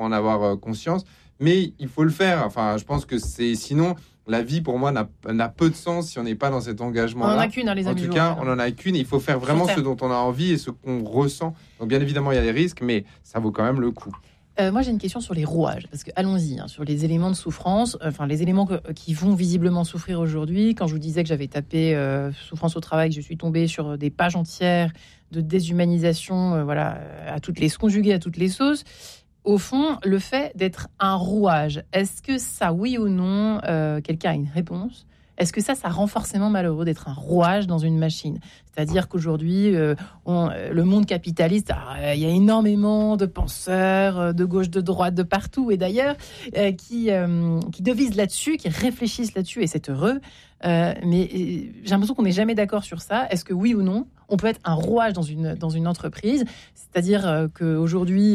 en avoir conscience, mais il faut le faire. Enfin, je pense que sinon, la vie pour moi n'a peu de sens si on n'est pas dans cet engagement-là. On en a qu'une, les amis. En tout cas, on en a qu'une. Il faut faire vraiment ce dont on a envie et ce qu'on ressent. Donc, bien évidemment, il y a des risques, mais ça vaut quand même le coup. Moi, j'ai une question sur les rouages, parce que allons-y, sur les éléments de souffrance, les éléments qui vont visiblement souffrir aujourd'hui. Quand je vous disais que j'avais tapé souffrance au travail, que je suis tombée sur des pages entières de déshumanisation, à toutes les conjuguées à toutes les sauces. Au fond, le fait d'être un rouage, est-ce que ça, oui ou non, quelqu'un a une réponse ? Est-ce que ça rend forcément malheureux d'être un rouage dans une machine ? C'est-à-dire qu'aujourd'hui, le monde capitaliste, il y a énormément de penseurs de gauche, de droite, de partout, et d'ailleurs, qui devisent là-dessus, qui réfléchissent là-dessus, et c'est heureux. Mais j'ai l'impression qu'on n'est jamais d'accord sur ça. Est-ce que oui ou non, on peut être un rouage dans une entreprise ? C'est-à-dire qu'aujourd'hui,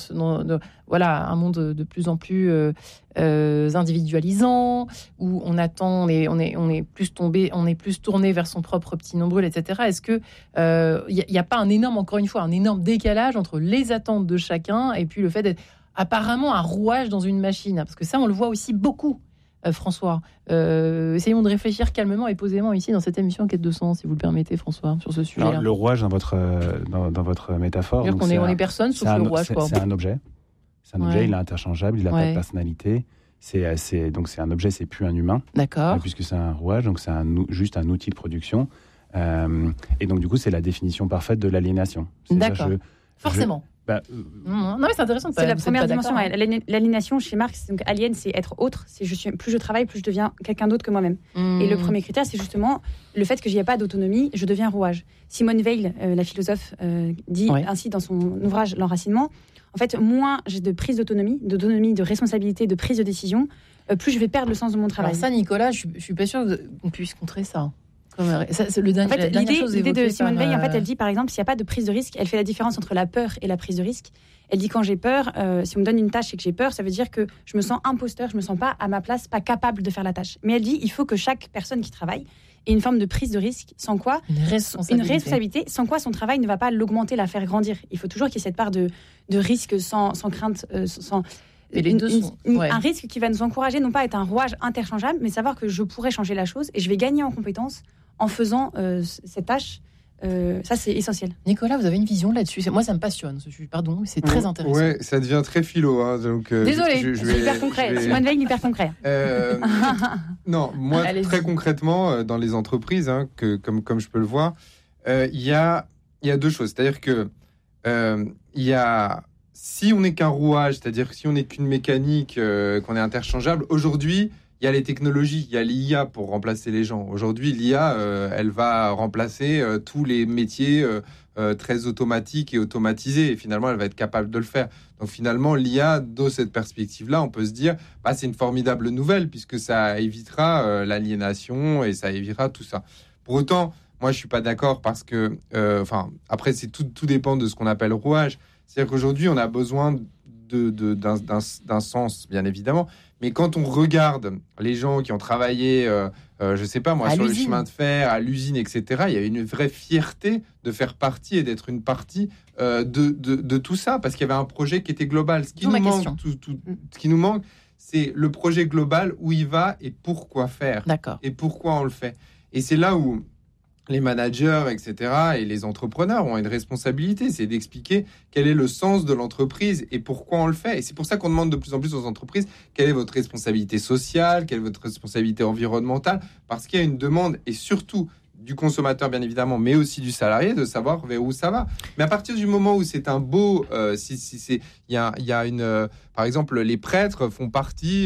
un monde de plus en plus individualisant, où on est plus tourné vers son propre petit nombril, etc. Est-ce que il n'y a pas un énorme décalage entre les attentes de chacun et puis le fait d'être apparemment un rouage dans une machine ? Parce que ça, on le voit aussi beaucoup. François, essayons de réfléchir calmement et posément ici dans cette émission Quête de sens, si vous le permettez, François, sur ce sujet-là. Le rouage dans votre métaphore, donc on est personne sauf le rouage. C'est un objet. C'est un objet, il est interchangeable, il n'a pas de personnalité. Donc c'est un objet, c'est plus un humain. D'accord. Puisque c'est un rouage, donc c'est juste un outil de production. Et donc du coup, c'est la définition parfaite de l'aliénation. D'accord. Forcément. Non, mais c'est intéressant. C'est la première dimension. L'aliénation chez Marx, donc alien, c'est être autre. Plus je travaille, plus je deviens quelqu'un d'autre que moi-même. Et le premier critère, c'est justement le fait que je n'y ai pas d'autonomie, je deviens rouage. Simone Weil, la philosophe, dit ainsi dans son ouvrage L'enracinement. En fait, moins j'ai de prise d'autonomie, de responsabilité, de prise de décision, plus je vais perdre le sens de mon travail. Alors ça, Nicolas, je suis pas sûre qu'on puisse contrer ça. L'idée de Simone Weil, en fait, elle dit par exemple, s'il n'y a pas de prise de risque, elle fait la différence entre la peur et la prise de risque. Elle dit quand j'ai peur, si on me donne une tâche et que j'ai peur, ça veut dire que je me sens imposteur, je me sens pas à ma place, pas capable de faire la tâche. Mais elle dit, il faut que chaque personne qui travaille ait une forme de prise de risque, sans quoi une responsabilité, sans quoi son travail ne va pas l'augmenter, la faire grandir. Il faut toujours qu'il y ait cette part de risque sans crainte, un risque qui va nous encourager non pas à être un rouage interchangeable, mais savoir que je pourrais changer la chose et je vais gagner en compétences en faisant cette tâche. Ça, c'est essentiel. Nicolas, vous avez une vision là-dessus ? Moi, ça me passionne. Pardon, c'est très intéressant. Ouais, ça devient très philo. Donc, désolé, c'est hyper concret. Simone Veil, hyper concret. Non, moi, très concrètement, dans les entreprises, comme je peux le voir, il y a deux choses. C'est-à-dire que si on n'est qu'un rouage, c'est-à-dire que si on n'est qu'une mécanique, qu'on est interchangeable, aujourd'hui, il y a les technologies, il y a l'IA pour remplacer les gens. Aujourd'hui, l'IA, elle va remplacer tous les métiers très automatiques et automatisés. Et finalement, elle va être capable de le faire. Donc finalement, l'IA, dans cette perspective-là, on peut se dire, c'est une formidable nouvelle puisque ça évitera l'aliénation et ça évitera tout ça. Pour autant, moi, je suis pas d'accord parce que, après, tout dépend de ce qu'on appelle rouage. C'est-à-dire qu'aujourd'hui, on a besoin d'un sens, bien évidemment. Mais quand on regarde les gens qui ont travaillé, je sais pas moi, sur le chemin de fer, à l'usine, etc., il y a une vraie fierté de faire partie et d'être une partie de tout ça, parce qu'il y avait un projet qui était global. Ce qui nous manque, c'est le projet global, où il va et pourquoi faire. D'accord. Et pourquoi on le fait. Et c'est là où les managers, etc., et les entrepreneurs ont une responsabilité, c'est d'expliquer quel est le sens de l'entreprise et pourquoi on le fait. Et c'est pour ça qu'on demande de plus en plus aux entreprises quelle est votre responsabilité sociale, quelle est votre responsabilité environnementale, parce qu'il y a une demande, et surtout du consommateur, bien évidemment, mais aussi du salarié, de savoir vers où ça va. Mais à partir du moment où c'est un beau... par exemple, les prêtres font partie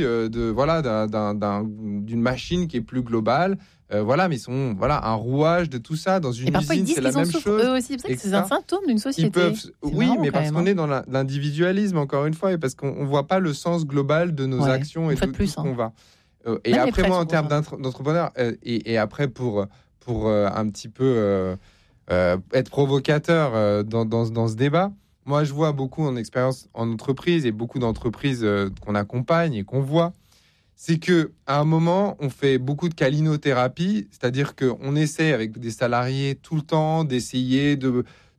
d'une machine qui est plus globale, mais sont un rouage de tout ça. Dans une usine, c'est la même chose. Eux aussi, c'est un symptôme d'une société. Mais parce qu'on est dans l'individualisme, encore une fois, et parce qu'on ne voit pas le sêtre global de nos actions et de tout ce qu'on va. Et même après, moi, en termes d'entrepreneur, et après, pour un petit peu être provocateur dans ce débat, moi, je vois beaucoup en expérience en entreprise et beaucoup d'entreprises qu'on accompagne et qu'on voit, c'est qu'à un moment, on fait beaucoup de calinothérapie, c'est-à-dire qu'on essaie avec des salariés tout le temps d'essayer de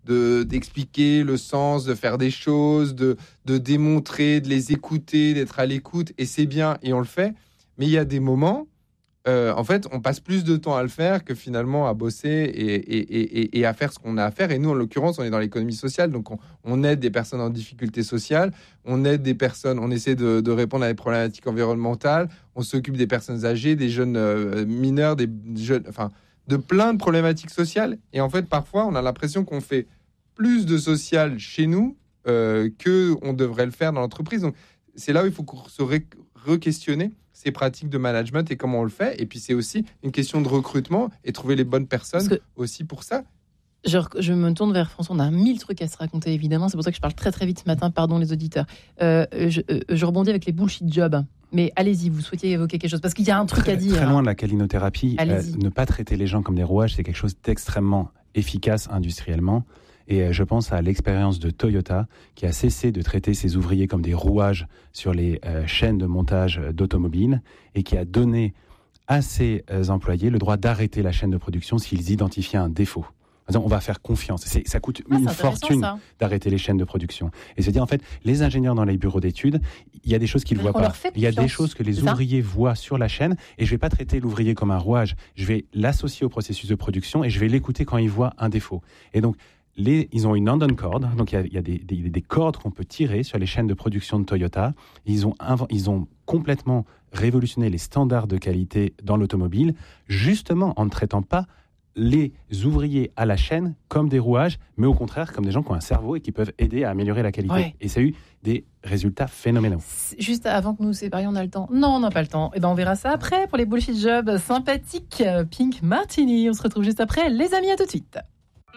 d'expliquer le sens, de faire des choses, de démontrer, de les écouter, d'être à l'écoute. Et c'est bien, et on le fait. Mais il y a des moments, en fait, on passe plus de temps à le faire que finalement à bosser et à faire ce qu'on a à faire. Et nous, en l'occurrence, on est dans l'économie sociale, donc on aide des personnes en difficulté sociale, on aide des personnes, on essaie de répondre à des problématiques environnementales, on s'occupe des personnes âgées, des jeunes mineurs, des jeunes, enfin, de plein de problématiques sociales. Et en fait, parfois, on a l'impression qu'on fait plus de social chez nous que on devrait le faire dans l'entreprise. Donc, c'est là où il faut se re-questionner ces pratiques de management et comment on le fait. Et puis, c'est aussi une question de recrutement et trouver les bonnes personnes aussi pour ça. Je me tourne vers François. On a 1000 trucs à se raconter, évidemment. C'est pour ça que je parle très, très vite ce matin. Pardon, les auditeurs. Je rebondis avec les bullshit jobs. Mais allez-y, vous souhaitiez évoquer quelque chose parce qu'il y a un truc à dire. Très loin de la calinothérapie, ne pas traiter les gens comme des rouages, c'est quelque chose d'extrêmement efficace industriellement. Et je pense à l'expérience de Toyota qui a cessé de traiter ses ouvriers comme des rouages sur les chaînes de montage d'automobiles et qui a donné à ses employés le droit d'arrêter la chaîne de production s'ils identifiaient un défaut. On va faire confiance. Ça coûte une fortune d'arrêter les chaînes de production. Et se dire, en fait, les ingénieurs dans les bureaux d'études, il y a des choses qu'ils ne voient pas. Il y a des choses que les ouvriers voient sur la chaîne et je ne vais pas traiter l'ouvrier comme un rouage. Je vais l'associer au processus de production et je vais l'écouter quand il voit un défaut. Et donc, ils ont une Andon cord, donc il y a des cordes qu'on peut tirer sur les chaînes de production de Toyota. Ils ont complètement révolutionné les standards de qualité dans l'automobile, justement en ne traitant pas les ouvriers à la chaîne comme des rouages, mais au contraire comme des gens qui ont un cerveau et qui peuvent aider à améliorer la qualité. Ouais. Et ça a eu des résultats phénoménaux. Juste avant que nous nous séparions, on a le temps? Non, on n'a pas le temps. Et ben on verra ça après pour les bullshit jobs sympathiques. Pink Martini, on se retrouve juste après. Les amis, à tout de suite.